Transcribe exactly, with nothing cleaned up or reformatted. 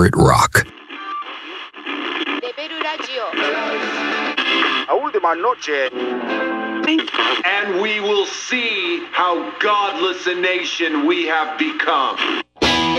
pirate rock. And we will see how godless a nation we have become.